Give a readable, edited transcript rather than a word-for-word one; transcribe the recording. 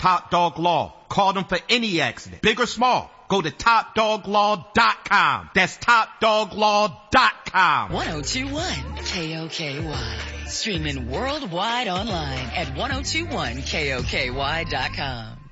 Top Dog Law. Call them for any accident, big or small. Go to TopDogLaw.com. That's TopDogLaw.com. 1021 KOKY. Streaming worldwide online at 1021KOKY.com.